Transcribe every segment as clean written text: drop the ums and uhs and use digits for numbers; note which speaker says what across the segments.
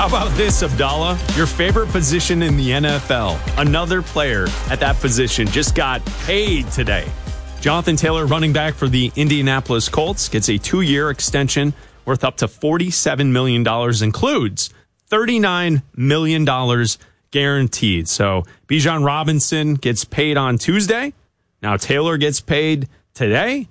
Speaker 1: How about this, Abdallah? Your favorite position in the NFL. Another player at that position just got paid today. Jonathan Taylor, running back for the Indianapolis Colts, gets a 2-year extension worth up to $47 million, includes $39 million guaranteed. So Bijan Robinson gets paid on Tuesday. Now Taylor gets paid today.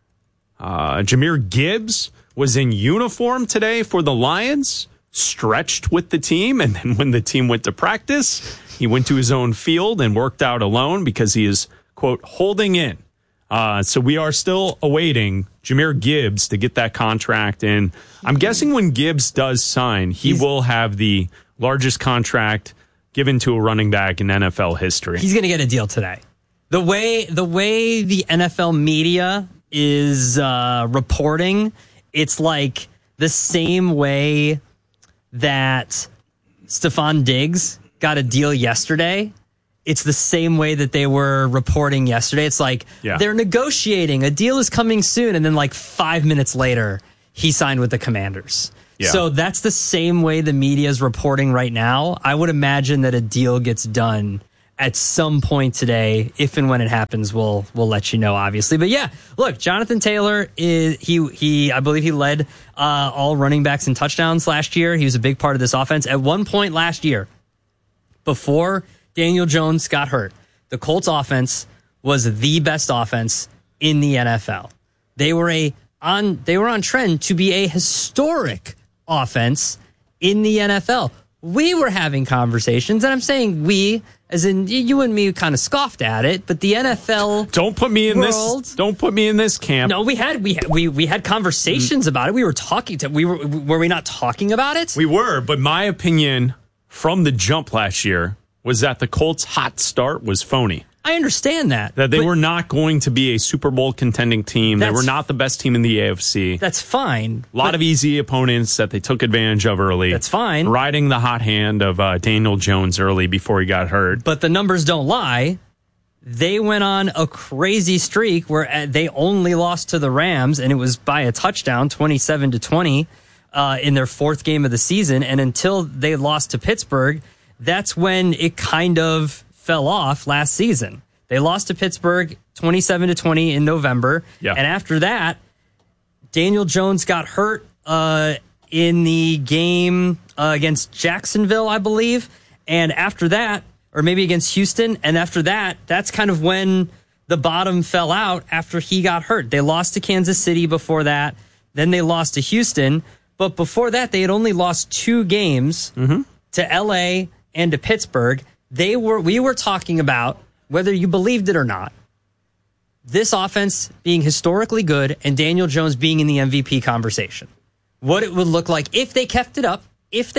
Speaker 1: Jahmyr Gibbs was in uniform today for the Lions, stretched with the team, and then when the team went to practice, he went to his own field and worked out alone because he is, quote, holding in. So we are still awaiting Jahmyr Gibbs to get that contract. And I'm guessing when Gibbs does sign, he will have the largest contract given to a running back in NFL history.
Speaker 2: He's going to get a deal today. The way the NFL media is reporting, it's like the same way that Stephon Diggs got a deal yesterday. It's the same way that they were reporting yesterday. It's like they're negotiating. A deal is coming soon. And then like 5 minutes later, he signed with the Commanders. Yeah. So that's the same way the media is reporting right now. I would imagine that a deal gets done at some point today. If and when it happens, we'll let you know, obviously. But yeah, look, Jonathan Taylor I believe he led all running backs in touchdowns last year. He was a big part of this offense. At one point last year, before Daniel Jones got hurt, the Colts offense was the best offense in the NFL. They were on trend to be a historic offense in the NFL. We were having conversations, and I'm saying we, as in you and me, kind of scoffed at it. But the NFL
Speaker 1: don't put me in this camp.
Speaker 2: No, we had conversations about it. We were talking were we not talking about it?
Speaker 1: We were, but my opinion from the jump last year was that the Colts' hot start was phony.
Speaker 2: I understand that.
Speaker 1: That they were not going to be a Super Bowl contending team. They were not the best team in the AFC.
Speaker 2: That's fine.
Speaker 1: A lot of easy opponents that they took advantage of early.
Speaker 2: That's fine.
Speaker 1: Riding the hot hand of Daniel Jones early before he got hurt.
Speaker 2: But the numbers don't lie. They went on a crazy streak where they only lost to the Rams, and it was by a touchdown, 27-20, in their fourth game of the season. And until they lost to Pittsburgh, that's when it kind of fell off last season. They lost to Pittsburgh 27-20 in November. Yeah. And after that, Daniel Jones got hurt in the game against Jacksonville, I believe. And after that, or maybe against Houston, and after that, that's kind of when the bottom fell out after he got hurt. They lost to Kansas City before that. Then they lost to Houston. But before that, they had only lost 2 games to L.A. and to Pittsburgh. We were talking about, whether you believed it or not, this offense being historically good and Daniel Jones being in the MVP conversation. What it would look like if they kept it up.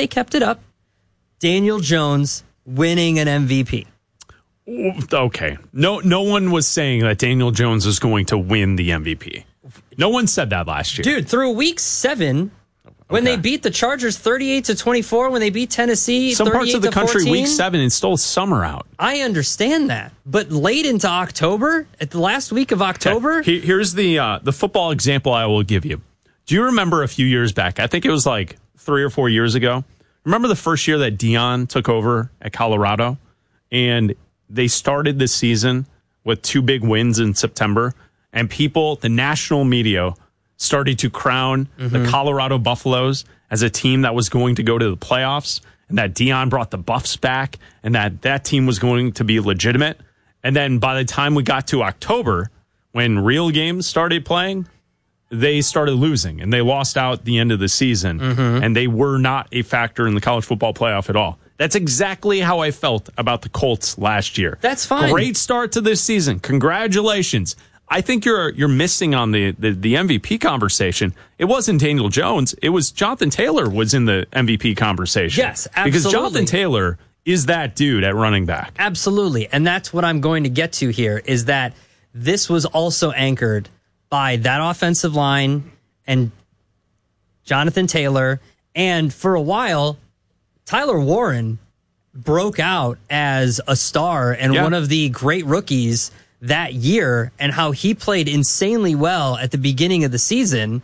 Speaker 2: Daniel Jones winning an MVP.
Speaker 1: Okay. No one was saying that Daniel Jones is going to win the MVP. No one said that last year.
Speaker 2: Dude, through week 7... When they beat the Chargers 38-24, when they beat Tennessee 38-14.
Speaker 1: Some parts of the country, week 7, it's still summer out.
Speaker 2: I understand that. But late into October, at the last week of October.
Speaker 1: Okay. Here's the football example I will give you. Do you remember a few years back? I think it was like 3 or 4 years ago. Remember the first year that Deion took over at Colorado? And they started this season with 2 big wins in September. And people, the national media, started to crown the Colorado Buffaloes as a team that was going to go to the playoffs, and that Deion brought the Buffs back, and that team was going to be legitimate. And then by the time we got to October, when real games started playing, they started losing, and they lost out the end of the season, and they were not a factor in the college football playoff at all. That's exactly how I felt about the Colts last year.
Speaker 2: That's fine.
Speaker 1: Great start to this season. Congratulations. I think you're missing on the MVP conversation. It wasn't Daniel Jones. It was Jonathan Taylor was in the MVP conversation.
Speaker 2: Yes, absolutely.
Speaker 1: Because Jonathan Taylor is that dude at running back.
Speaker 2: Absolutely. And that's what I'm going to get to here, is that this was also anchored by that offensive line and Jonathan Taylor. And for a while, Tyler Warren broke out as a star and one of the great rookies that year, and how he played insanely well at the beginning of the season.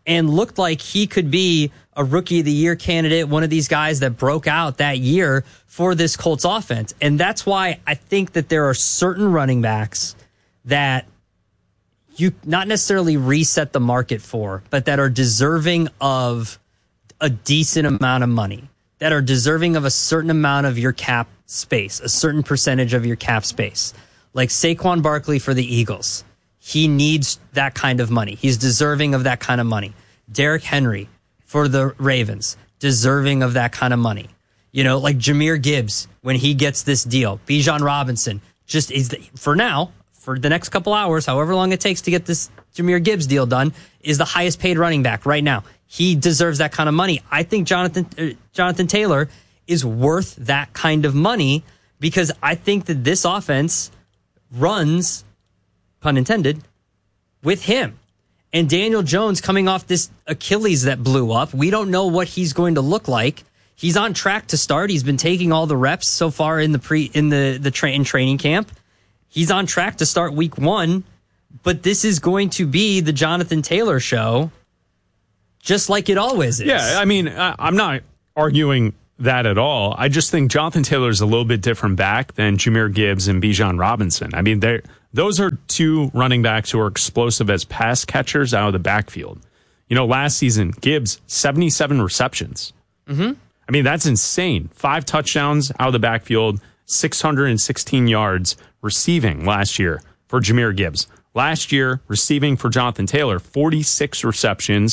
Speaker 2: and looked like he could be a Rookie of the Year candidate, one of these guys that broke out that year for this Colts offense. And that's why I think that there are certain running backs that you not necessarily reset the market for, but that are deserving of a decent amount of money, that are deserving of a certain amount of your cap space, a certain percentage of your cap space. Like Saquon Barkley for the Eagles. He needs that kind of money. He's deserving of that kind of money. Derrick Henry for the Ravens, deserving of that kind of money. You know, like Jahmyr Gibbs, when he gets this deal. Bijan Robinson, just is for now, for the next couple hours, however long it takes to get this Jahmyr Gibbs deal done, is the highest paid running back right now. He deserves that kind of money. I think Jonathan Taylor is worth that kind of money because I think that this offense runs, pun intended, with him. And Daniel Jones coming off this Achilles that blew up. We don't know what he's going to look like. He's on track to start. He's been taking all the reps so far in the training camp. He's on track to start week 1, but this is going to be the Jonathan Taylor show, just like it always is.
Speaker 1: Yeah, I mean, I'm not arguing that at all. I just think Jonathan Taylor is a little bit different back than Jahmyr Gibbs and Bijan Robinson. I mean, those are two running backs who are explosive as pass catchers out of the backfield. You know, last season, Gibbs, 77 receptions. Mm-hmm. I mean, that's insane. 5 touchdowns out of the backfield, 616 yards receiving last year for Jahmyr Gibbs. Last year, receiving for Jonathan Taylor, 46 receptions,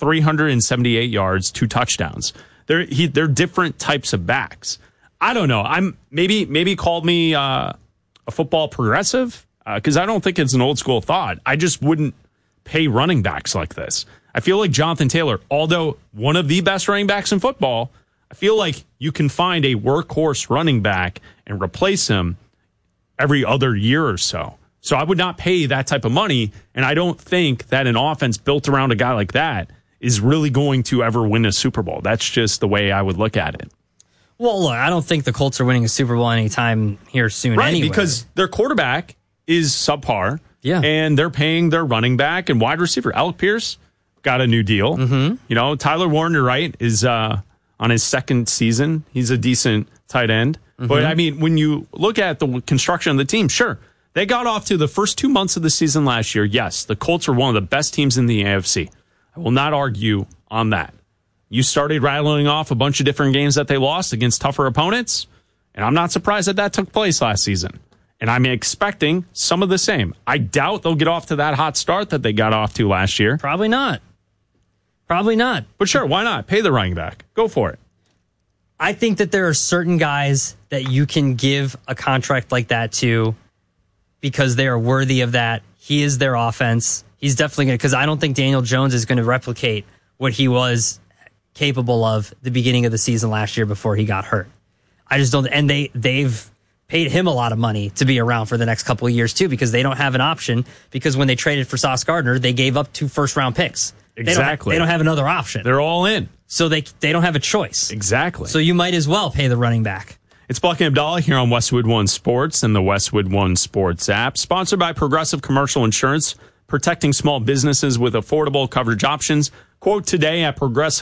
Speaker 1: 378 yards, 2 touchdowns. They're different types of backs. I don't know. I'm maybe called me a football progressive because I don't think it's an old school thought. I just wouldn't pay running backs like this. I feel like Jonathan Taylor, although one of the best running backs in football, I feel like you can find a workhorse running back and replace him every other year or so. So I would not pay that type of money, and I don't think that an offense built around a guy like that is really going to ever win a Super Bowl. That's just the way I would look at it.
Speaker 2: Well, look, I don't think the Colts are winning a Super Bowl anytime here soon anyway.
Speaker 1: Because their quarterback is subpar, and they're paying their running back and wide receiver. Alec Pierce got a new deal. Mm-hmm. You know, Tyler Warner, right, is on his second season. He's a decent tight end. Mm-hmm. But, I mean, when you look at the construction of the team, sure, they got off to the first 2 months of the season last year. Yes, the Colts were one of the best teams in the AFC. I will not argue on that. You started rattling off a bunch of different games that they lost against tougher opponents, and I'm not surprised that took place last season. And I'm expecting some of the same. I doubt they'll get off to that hot start that they got off to last year.
Speaker 2: Probably not. Probably not.
Speaker 1: But sure, why not? Pay the running back. Go for it.
Speaker 2: I think that there are certain guys that you can give a contract like that to because they are worthy of that. He is their offense. He's definitely going to, because I don't think Daniel Jones is going to replicate what he was capable of the beginning of the season last year before he got hurt. I just don't, and they've paid him a lot of money to be around for the next couple of years too, because they don't have an option, because when they traded for Sauce Gardner, they gave up 2 first-round picks.
Speaker 1: Exactly.
Speaker 2: They don't have another option.
Speaker 1: They're all in.
Speaker 2: So they don't have a choice.
Speaker 1: Exactly.
Speaker 2: So you might as well pay the running back.
Speaker 1: It's Buck and Abdallah here on Westwood One Sports and the Westwood One Sports app, sponsored by Progressive Commercial Insurance, protecting small businesses with affordable coverage options. Quote today at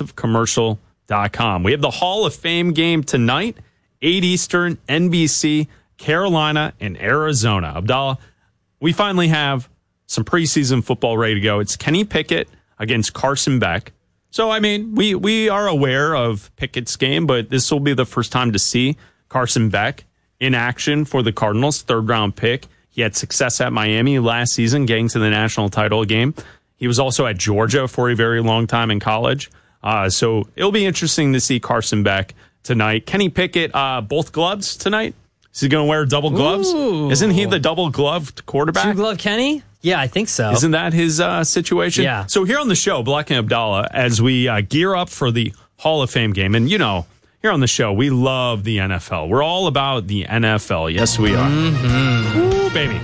Speaker 1: progressivecommercial.com. We have the Hall of Fame game tonight, 8 Eastern, NBC, Carolina, and Arizona. Abdallah, we finally have some preseason football ready to go. It's Kenny Pickett against Carson Beck. So, I mean, we are aware of Pickett's game, but this will be the first time to see Carson Beck in action for the Cardinals, 3rd-round pick. He had success at Miami last season, getting to the national title game. He was also at Georgia for a very long time in college. So it'll be interesting to see Carson Beck tonight. Kenny Pickett, both gloves tonight? Is he going to wear double gloves?
Speaker 2: Ooh.
Speaker 1: Isn't he the double-gloved quarterback?
Speaker 2: 2-glove Kenny? Yeah, I think so.
Speaker 1: Isn't that his situation?
Speaker 2: Yeah.
Speaker 1: So here on the show, Black and Abdallah, as we gear up for the Hall of Fame game, and you know, here on the show, we love the NFL. We're all about the NFL. Yes, we are. Mm-hmm. Ooh, baby.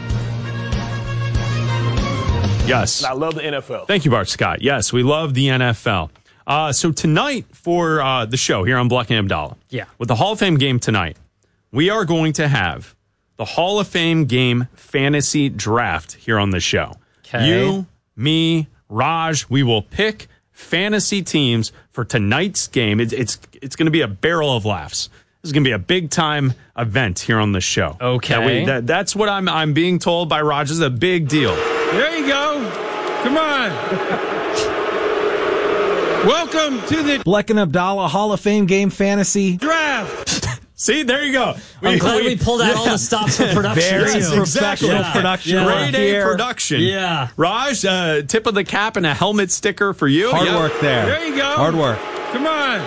Speaker 1: Yes.
Speaker 3: I love the NFL.
Speaker 1: Thank you, Bart Scott. Yes, we love the NFL. So tonight for the show here on Black and Abdallah, with the Hall of Fame game tonight, we are going to have the Hall of Fame game fantasy draft here on the show.
Speaker 2: Okay.
Speaker 1: You, me, Raj, we will pick fantasy teams for tonight's game. It's going to be a barrel of laughs. This is going to be a big-time event here on the show.
Speaker 2: Okay.
Speaker 1: That's what I'm being told by Rogers. A big deal.
Speaker 3: There you go. Come on. Welcome to the
Speaker 4: Bleck and Abdallah Hall of Fame game fantasy
Speaker 3: draft.
Speaker 1: See, there you go.
Speaker 2: I'm glad we pulled out all the stops for production.
Speaker 4: Very
Speaker 2: too.
Speaker 4: professional production.
Speaker 1: Grade A
Speaker 4: here.
Speaker 1: production.
Speaker 2: Yeah.
Speaker 1: Raj, tip of the cap and a helmet sticker for you.
Speaker 4: Hard work there.
Speaker 3: There you go.
Speaker 4: Hard work.
Speaker 3: Come on.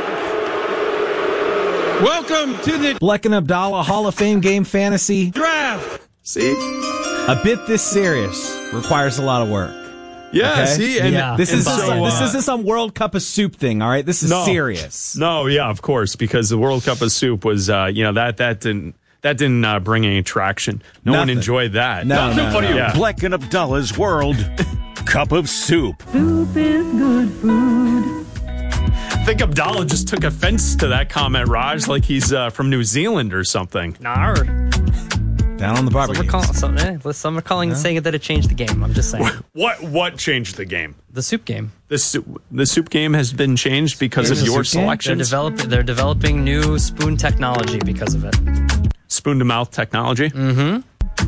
Speaker 3: Welcome to the
Speaker 4: Bleck and Abdallah Hall of Fame game fantasy
Speaker 3: draft.
Speaker 1: See?
Speaker 4: A bit this serious requires a lot of work.
Speaker 1: Yeah,
Speaker 4: Okay.
Speaker 1: see? And
Speaker 2: Yeah.
Speaker 4: This
Speaker 1: and
Speaker 4: isn't some World Cup of soup thing, all right? This is serious.
Speaker 1: No, yeah, of course, because the World Cup of Soup was, that didn't bring any traction. No one
Speaker 4: Nothing.
Speaker 1: enjoyed that.
Speaker 4: No.
Speaker 1: Yeah.
Speaker 5: Bleck and Abdallah's World Cup of Soup.
Speaker 6: Soup is good food.
Speaker 1: I think Abdallah just took offense to that comment, Raj, like he's from New Zealand or something.
Speaker 2: Nah.
Speaker 4: Down on the barbecue.
Speaker 2: Some are calling and saying that it changed the game. I'm just saying.
Speaker 1: What changed the game?
Speaker 2: The soup game.
Speaker 1: The soup game has been changed because of your selections.
Speaker 2: They're developing new spoon technology because of it.
Speaker 1: Spoon to mouth technology. Mm-hmm.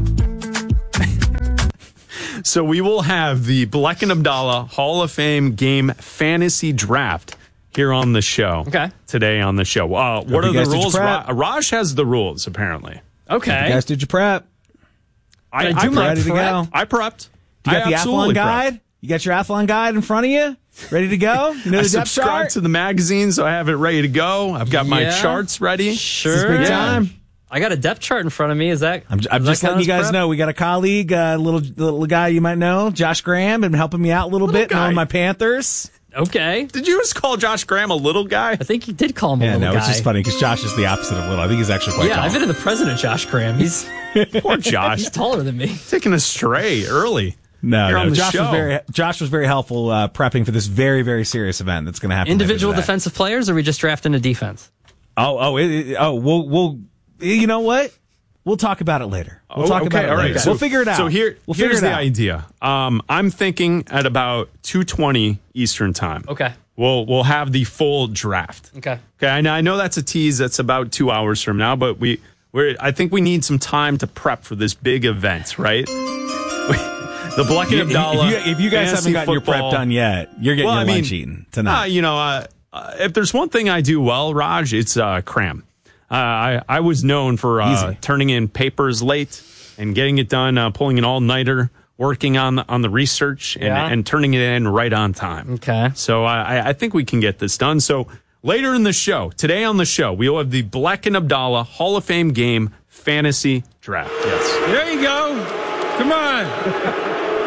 Speaker 1: So we will have the Bleck and Abdallah Hall of Fame game fantasy draft here on the show.
Speaker 2: Okay.
Speaker 1: Today on the show. What are
Speaker 4: you
Speaker 1: the
Speaker 4: guys did your
Speaker 1: rules?
Speaker 4: prep.
Speaker 1: Raj has the rules, apparently.
Speaker 2: Okay.
Speaker 4: You guys did your prep.
Speaker 2: I do my
Speaker 4: ready to
Speaker 2: prep?
Speaker 4: go.
Speaker 1: I prepped.
Speaker 4: You got
Speaker 1: I
Speaker 4: the
Speaker 1: absolutely
Speaker 4: Athlon guide?
Speaker 1: prepped.
Speaker 4: You got your Athlon guide in front of you? Ready to go? You know
Speaker 1: I
Speaker 4: the depth
Speaker 1: subscribe
Speaker 4: chart?
Speaker 1: to the magazine, so I have it ready to go. I've got my
Speaker 2: Yeah.
Speaker 1: charts ready.
Speaker 2: Sure.
Speaker 4: This is big time.
Speaker 2: I got a depth chart in front of me. Is that?
Speaker 4: I'm just letting you guys know we got a colleague, little guy you might know, Josh Graham, been helping me out a little bit,
Speaker 1: guy.
Speaker 4: knowing my Panthers.
Speaker 2: Okay.
Speaker 1: Did you just call Josh Graham a little guy?
Speaker 2: I think he did call him a
Speaker 4: Yeah,
Speaker 2: little
Speaker 4: no,
Speaker 2: guy.
Speaker 4: it's just funny because Josh is the opposite of little. I think he's actually quite
Speaker 2: Yeah,
Speaker 4: tall.
Speaker 2: I've been in the president, Josh Graham. He's
Speaker 1: Poor Josh.
Speaker 2: he's taller than me.
Speaker 1: Taking us stray early. Here on
Speaker 4: No,
Speaker 1: the
Speaker 4: Josh
Speaker 1: show.
Speaker 4: was very helpful prepping for this very, very serious event that's going to happen.
Speaker 2: Individual
Speaker 4: later today.
Speaker 2: defensive players, or are we just drafting a defense?
Speaker 4: We'll you know what? We'll talk about it later. We'll talk about it
Speaker 1: all
Speaker 4: later.
Speaker 1: right.
Speaker 4: We'll figure it out.
Speaker 1: So
Speaker 4: we'll
Speaker 1: here's
Speaker 4: figure it
Speaker 1: the
Speaker 4: out.
Speaker 1: idea. I'm thinking at about 2:20 Eastern time.
Speaker 2: Okay.
Speaker 1: We'll have the full draft.
Speaker 2: Okay.
Speaker 1: Okay. I know that's a tease. That's about 2 hours from now, but I think we need some time to prep for this big event, right? The Bleck and Abdallah.
Speaker 4: If you guys
Speaker 1: fantasy
Speaker 4: haven't gotten your
Speaker 1: football-
Speaker 4: prep done yet, you're getting your lunch eaten tonight.
Speaker 1: If there's one thing I do well, Raj, it's cram. I was known for
Speaker 4: Easy.
Speaker 1: turning in papers late and getting it done, pulling an all-nighter, working on the research and turning it in right on time.
Speaker 2: Okay.
Speaker 1: So I think we can get this done. So later in the show, today on the show, we'll have the Bleck and Abdallah Hall of Fame game fantasy draft. Yes.
Speaker 3: There you go. Come on.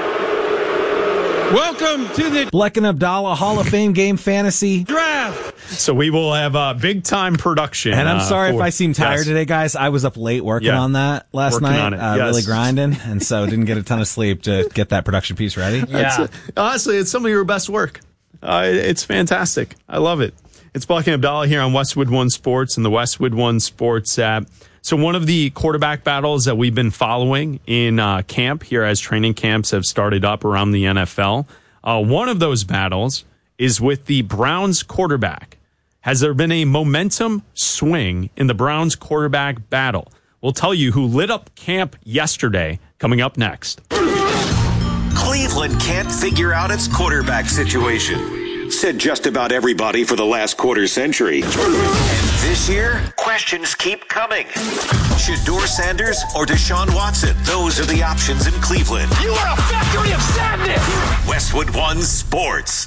Speaker 3: Welcome to the
Speaker 4: Bleck and Abdallah Hall of Fame game fantasy.
Speaker 3: draft.
Speaker 1: So we will have big time production.
Speaker 4: And I'm sorry if
Speaker 1: for-
Speaker 4: I seem tired
Speaker 1: Yes.
Speaker 4: today, guys. I was up late working
Speaker 1: Yeah.
Speaker 4: on that last
Speaker 1: Working
Speaker 4: night,
Speaker 1: on it, yes.
Speaker 4: really grinding, and so didn't get a ton of sleep to get that production piece ready.
Speaker 2: Yeah.
Speaker 1: Honestly, it's some of your best work. It's fantastic. I love it. It's Bleck and Abdallah here on Westwood One Sports and the Westwood One Sports app. So one of the quarterback battles that we've been following in camp here as training camps have started up around the NFL. One of those battles is with the Browns quarterback. Has there been a momentum swing in the Browns quarterback battle? We'll tell you who lit up camp yesterday, coming up next.
Speaker 5: Cleveland can't figure out its quarterback situation. Said just about everybody for the last quarter century. And this year, questions keep coming. Shedeur Sanders or Deshaun Watson? Those are the options in Cleveland.
Speaker 3: You are a factory of sadness.
Speaker 5: Westwood One Sports.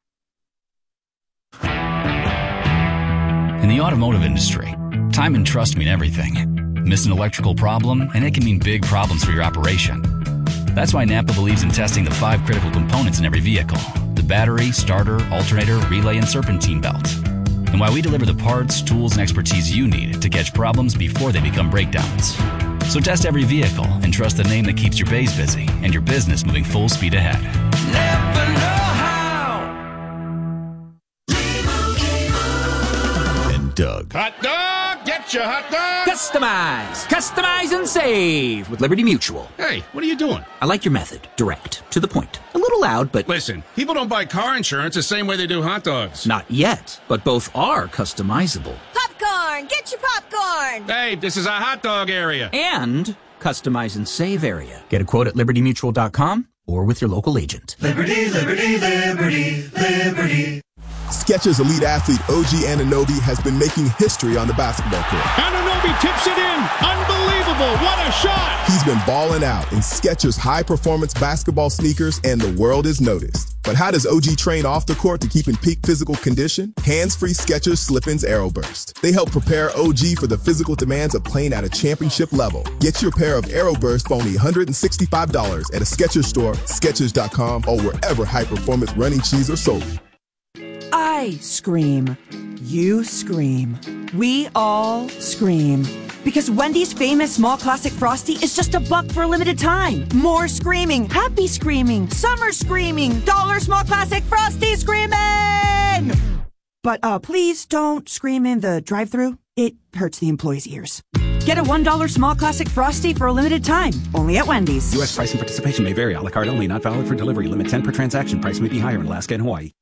Speaker 7: In the automotive industry, time and trust mean everything. Miss an electrical problem, and it can mean big problems for your operation. That's why Napa believes in testing the 5 critical components in every vehicle: the battery, starter, alternator, relay, and serpentine belt. And why we deliver the parts, tools, and expertise you need to catch problems before they become breakdowns. So test every vehicle and trust the name that keeps your bays busy and your business moving full speed ahead.
Speaker 3: Never know how.
Speaker 5: And Doug.
Speaker 3: Hot dog, get Gotcha, hot dog!
Speaker 8: Customize and save with Liberty Mutual.
Speaker 3: Hey, what are you doing?
Speaker 8: I like your method. Direct. To the point. A little loud, but...
Speaker 3: Listen, people don't buy car insurance the same way they do hot dogs.
Speaker 8: Not yet, but both are customizable.
Speaker 9: Popcorn! Get your popcorn!
Speaker 3: Hey, this is a hot dog area.
Speaker 8: And customize and save area. Get a quote at libertymutual.com or with your local agent.
Speaker 10: Liberty, liberty, liberty, liberty. Skechers elite athlete OG Anunoby has been making history on the basketball court.
Speaker 3: Anunoby tips it in. Unbelievable. What a shot.
Speaker 10: He's been balling out in Skechers high-performance basketball sneakers, and the world is noticed. But how does OG train off the court to keep in peak physical condition? Hands-free Skechers Slip-ins Aeroburst. They help prepare OG for the physical demands of playing at a championship level. Get your pair of Aeroburst for only $165 at a Skechers store, Skechers.com, or wherever high-performance running shoes are sold.
Speaker 11: I scream. You scream. We all scream. Because Wendy's famous small classic Frosty is just $1 for a limited time. More screaming, happy screaming, summer screaming, dollar small classic Frosty screaming! But please don't scream in the drive-thru. It hurts the employees' ears. Get a $1 small classic Frosty for a limited time. Only at Wendy's.
Speaker 12: U.S. price and participation may vary. A la carte only. Not valid for delivery. Limit 10 per transaction. Price may be higher in Alaska and Hawaii.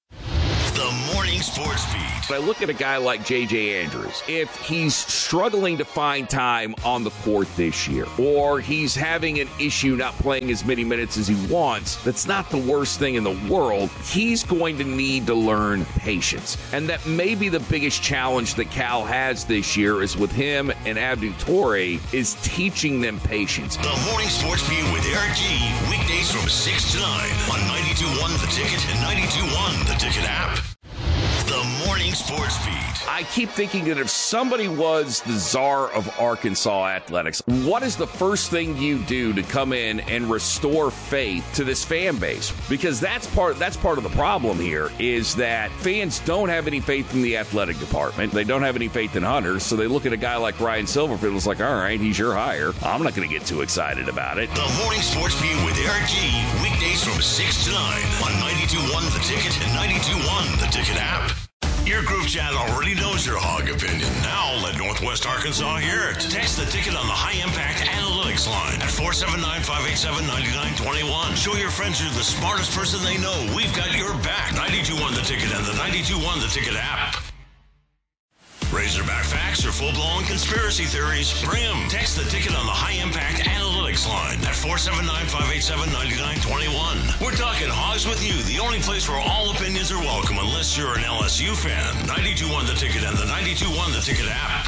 Speaker 13: Sports Beat. I look at a guy like J.J. Andrews. If he's struggling to find time on the court this year, or he's having an issue not playing as many minutes as he wants, that's not the worst thing in the world. He's going to need to learn patience. And that may be the biggest challenge that Cal has this year is with him and Abdou Toure is teaching them patience.
Speaker 14: The Morning Sports Beat with Eric G. Weekdays from 6 to 9 on 92.1 The Ticket and 92.1 The Ticket app. The Morning Sports Beat.
Speaker 13: I keep thinking that if somebody was the czar of Arkansas athletics, what is the first thing you do to come in and restore faith to this fan base? Because that's part of the problem here is that fans don't have any faith in the athletic department. They don't have any faith in Hunters, so they look at a guy like Ryan Silverfield. It's like, all right, he's your hire. I'm not going to get too excited about it.
Speaker 14: The Morning Sports Beat with Eric G. Weekdays from 6 to 9 on 92.1 The Ticket and 92.1 The Ticket app. Your group chat already knows your hog opinion. Now let Northwest Arkansas hear it. Text the ticket on the High Impact Analytics line at 479-587-9921. Show your friends you're the smartest person they know. We've got your back. 92.1 The Ticket and the 92.1 The Ticket app. Razorback facts or full-blown conspiracy theories? Bring them. Text the ticket on the High Impact Analytics line at 479-587-9921. We're talking hogs with you, the only place where all opinions are welcome unless you're an LSU fan. 92.1 The Ticket and the 92.1 The Ticket app.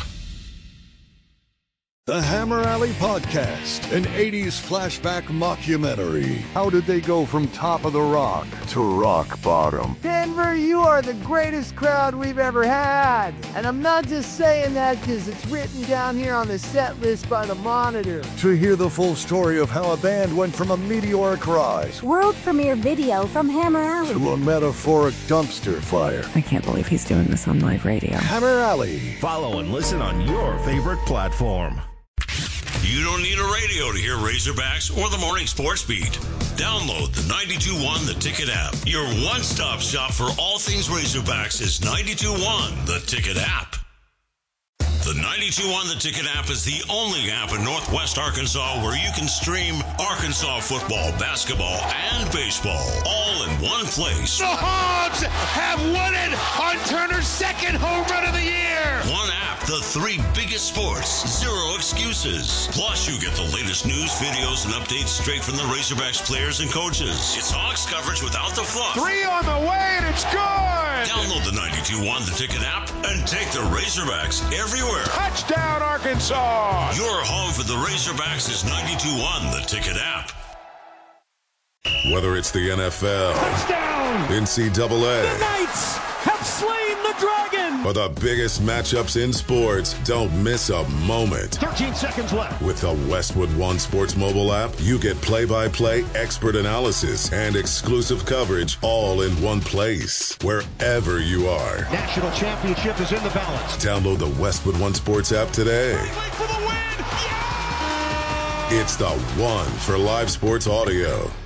Speaker 15: The Hammer Alley Podcast, an 80s flashback mockumentary. How did they go from top of the rock to rock bottom?
Speaker 16: Denver, you are the greatest crowd we've ever had. And I'm not just saying that because it's written down here on the set list by the Monitor.
Speaker 15: To hear the full story of how a band went from a meteoric rise,
Speaker 17: world premiere video from Hammer Alley,
Speaker 15: to a metaphoric dumpster fire.
Speaker 18: I can't believe he's doing this on live radio.
Speaker 15: Hammer Alley.
Speaker 19: Follow and listen on your favorite platform.
Speaker 14: You don't need a radio to hear Razorbacks or the Morning Sports Beat. Download the 92.1 The Ticket app. Your one-stop shop for all things Razorbacks is 92.1 The Ticket app. The 92.1 The Ticket app is the only app in Northwest Arkansas where you can stream Arkansas football, basketball, and baseball all in one place.
Speaker 3: The Hogs have won it on Turner's second home run of the year.
Speaker 14: One app, the three biggest sports, zero excuses. Plus, you get the latest news, videos, and updates straight from the Razorbacks players and coaches. It's Hogs coverage without the fluff.
Speaker 3: 3 on the way, and it's good.
Speaker 14: Download the 92.1 The Ticket app and take the Razorbacks everywhere.
Speaker 3: Touchdown, Arkansas!
Speaker 14: Your home for the Razorbacks is 92.1 The Ticket app.
Speaker 20: Whether it's the NFL,
Speaker 3: touchdown!
Speaker 20: NCAA,
Speaker 3: the Knights have slain the Dragon!
Speaker 20: or the biggest matchups in sports, don't miss a moment.
Speaker 3: 13 seconds left.
Speaker 20: With the Westwood One Sports mobile app, you get play-by-play expert analysis and exclusive coverage all in one place, wherever you are.
Speaker 3: National championship is in the balance.
Speaker 20: Download the Westwood One Sports app today.
Speaker 3: For the win! Yeah!
Speaker 20: It's the one for live sports audio.